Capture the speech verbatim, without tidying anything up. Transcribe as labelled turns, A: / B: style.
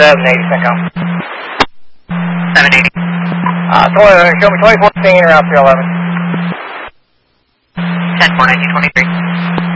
A: seven eighty, Cinco.
B: seven eighty.
A: Uh, show me twenty fourteen or out three eleven.
B: ten four nineteen twenty-three.